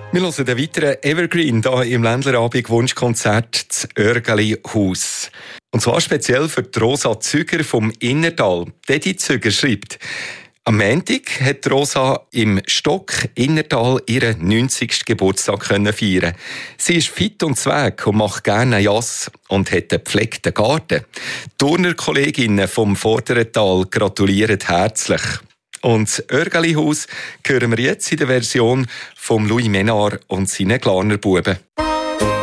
Wir hören den weiteren Evergreen hier im Ländlerabend Wunschkonzert das Örgeli-Haus. Und zwar speziell für die Rosa Züger vom Innertal. Dedi Züger schreibt: Am Montag hat Rosa im Stock Innertal ihren 90. Geburtstag feiern. Sie ist fit und zweg und macht gerne Jass und hat einen gepflegten Garten. Die Turnerkolleginnen vom Vorderental gratulieren herzlich. Und das Örgeli-Haus hören wir jetzt in der Version von Louis Ménard und seinen Glarner Buben.